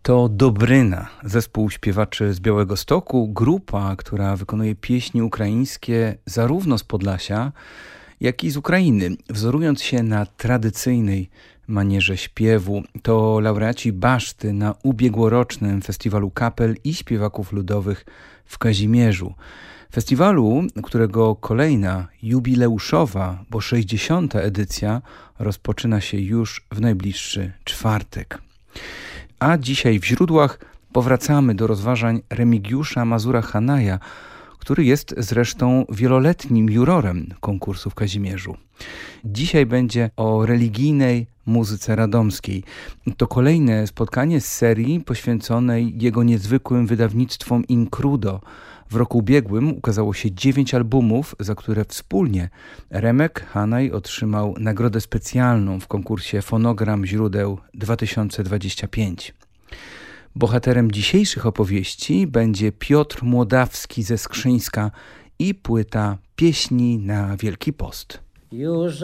To Dobryna, zespół śpiewaczy z Białegostoku, grupa, która wykonuje pieśni ukraińskie zarówno z Podlasia, jak i z Ukrainy, wzorując się na tradycyjnej manierze śpiewu. To laureaci Baszty na ubiegłorocznym Festiwalu Kapel i Śpiewaków Ludowych w Kazimierzu. Festiwalu, którego kolejna jubileuszowa, bo 60. edycja rozpoczyna się już w najbliższy czwartek. A dzisiaj w źródłach powracamy do rozważań Remigiusza Mazura-Hanaja, który jest zresztą wieloletnim jurorem konkursu w Kazimierzu. Dzisiaj będzie o religijnej muzyce radomskiej. To kolejne spotkanie z serii poświęconej jego niezwykłym wydawnictwom Incrudo. W roku ubiegłym ukazało się 9 albumów, za które wspólnie Remek Hanaj otrzymał nagrodę specjalną w konkursie Fonogram Źródeł 2025. Bohaterem dzisiejszych opowieści będzie Piotr Młodawski ze Skrzyńska i płyta Pieśni na Wielki Post. Już